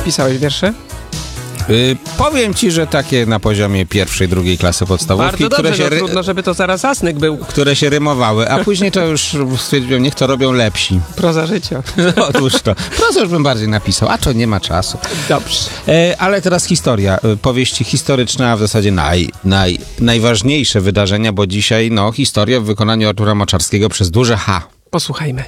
pisałeś wiersze? Powiem ci, że takie na poziomie pierwszej, drugiej klasy podstawówki, Bardzo dobrze, trudno, żeby to zaraz zasnyk był. które się rymowały, a później to już stwierdziłem, niech to robią lepsi. Proza życia. Otóż to. Proszę, już bym bardziej napisał, a to nie ma czasu. Dobrze. Ale teraz historia. Powieści historyczne, a w zasadzie najważniejsze wydarzenia, bo dzisiaj, historia w wykonaniu Artura Moczarskiego przez duże H. Posłuchajmy.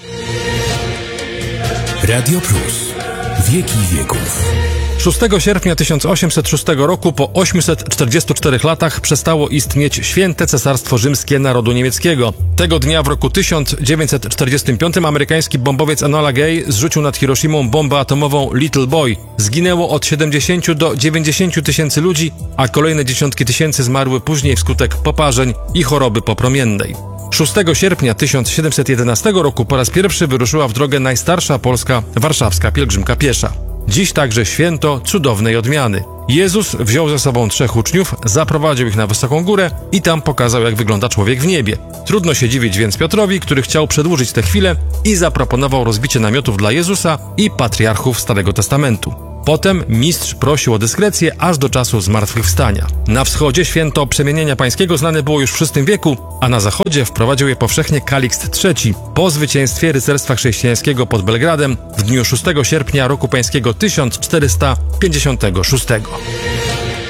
Radio Plus. Wieki wieków. 6 sierpnia 1806 roku, po 844 latach, przestało istnieć Święte Cesarstwo Rzymskie Narodu Niemieckiego. Tego dnia w roku 1945 amerykański bombowiec Enola Gay zrzucił nad Hiroshimą bombę atomową Little Boy. Zginęło od 70 do 90 tysięcy ludzi, a kolejne dziesiątki tysięcy zmarły później wskutek poparzeń i choroby popromiennej. 6 sierpnia 1711 roku po raz pierwszy wyruszyła w drogę najstarsza polska warszawska pielgrzymka piesza. Dziś także święto cudownej odmiany. Jezus wziął ze sobą 3 uczniów, zaprowadził ich na wysoką górę i tam pokazał, jak wygląda człowiek w niebie. Trudno się dziwić więc Piotrowi, który chciał przedłużyć tę chwilę i zaproponował rozbicie namiotów dla Jezusa i patriarchów Starego Testamentu. Potem mistrz prosił o dyskrecję aż do czasu zmartwychwstania. Na wschodzie święto Przemienienia Pańskiego znane było już w VI wieku, a na zachodzie wprowadził je powszechnie Kalikst III po zwycięstwie rycerstwa chrześcijańskiego pod Belgradem w dniu 6 sierpnia roku pańskiego 1456.